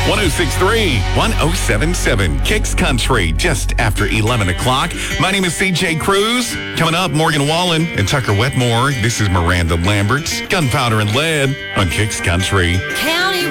1063, 1077, Kicks Country, just after 11 o'clock. My name is CJ Cruz. Coming up, Morgan Wallen and Tucker Wetmore. This is Miranda Lambert's Gunpowder and Lead on Kicks Country. County